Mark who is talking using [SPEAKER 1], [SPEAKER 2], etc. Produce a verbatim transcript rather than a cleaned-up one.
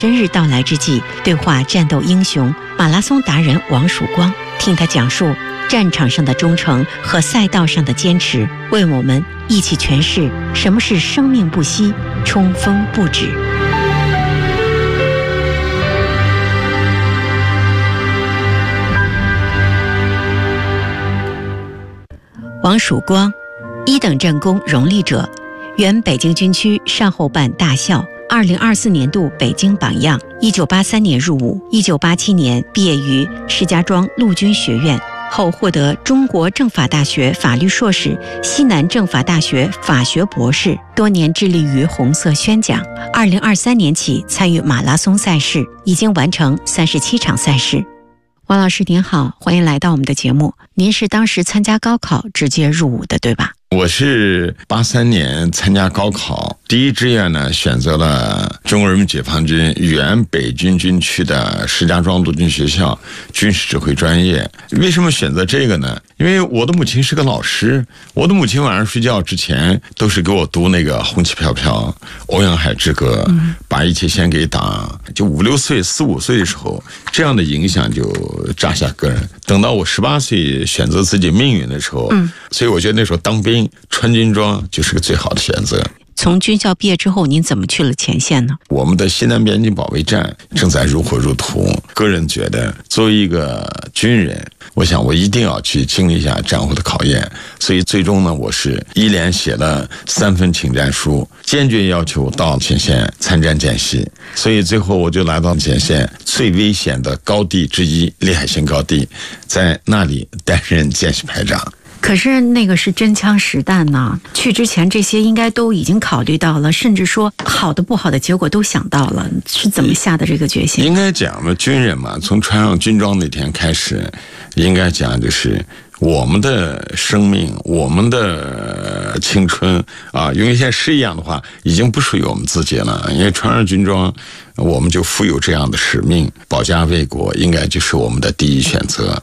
[SPEAKER 1] 真日到来之际，对话战斗英雄马拉松达人王曙光，听他讲述战场上的忠诚和赛道上的坚持，为我们一起诠释什么是生命不息，冲锋不止。王曙光，一等战功荣立者，原北京军区上后办大校，二零二四年度北京榜样，一九八三年入伍，一九八七年毕业于石家庄陆军学院，后获得中国政法大学法律硕士、西南政法大学法学博士，多年致力于红色宣讲。二零二三年起参与马拉松赛事，已经完成三十七场赛事。王老师您好，欢迎来到我们的节目。您是当时参加高考直接入伍的，对吧？
[SPEAKER 2] 我是八三年参加高考，第一志愿呢选择了中国人民解放军原北军军区的石家庄陆军学校军事指挥专业。为什么选择这个呢？因为我的母亲是个老师，我的母亲晚上睡觉之前都是给我读那个红旗飘飘、欧阳海之歌，嗯、把一切献给党。就五六岁、四五岁的时候，这样的影响就扎下根。等到我十八岁选择自己命运的时候，嗯、所以我觉得那时候当兵穿军装就是个最好的选择。
[SPEAKER 1] 从军校毕业之后，您怎么去了前线呢？
[SPEAKER 2] 我们的西南边境保卫战正在如火如荼。个人觉得，作为一个军人，我想我一定要去经历一下战后的考验。所以最终呢，我是一连写了三份请战书，坚决要求到前线参战见习。所以最后我就来到前线最危险的高地之一——利海新高地，在那里担任见习排长。
[SPEAKER 1] 可是那个是真枪实弹呢，去之前这些应该都已经考虑到了，甚至说好的不好的结果都想到了，是怎么下的这个决心？
[SPEAKER 2] 应该讲呢，军人嘛，从穿上军装那天开始，应该讲就是我们的生命，我们的青春啊，用一些诗一样的话，已经不属于我们自己了。因为穿上军装，我们就负有这样的使命，保家卫国，应该就是我们的第一选择。